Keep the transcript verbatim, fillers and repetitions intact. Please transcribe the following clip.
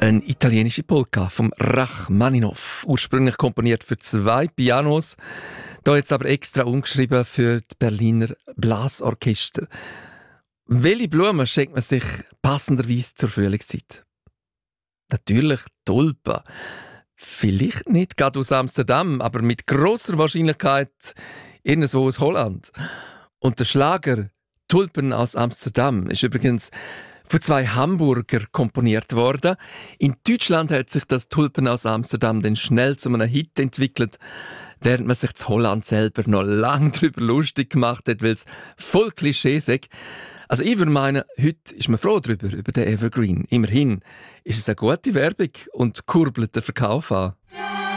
Eine italienische Polka vom Rachmaninow, ursprünglich komponiert für zwei Pianos, da jetzt aber extra umgeschrieben für das Berliner Blasorchester. Welche Blumen schenkt man sich passenderweise zur Frühlingszeit? Natürlich Tulpen. Vielleicht nicht gerade aus Amsterdam, aber mit grosser Wahrscheinlichkeit irgendwo aus Holland. Und der Schlager «Tulpen aus Amsterdam» ist übrigens von zwei Hamburger komponiert worden. In Deutschland hat sich das «Tulpen aus Amsterdam» dann schnell zu einem Hit entwickelt, während man sich zu Holland selber noch lange darüber lustig gemacht hat, weil es voll Klischee ist. Also ich würde meinen, heute ist man froh darüber, über den Evergreen. Immerhin ist es eine gute Werbung und kurbelt den Verkauf an.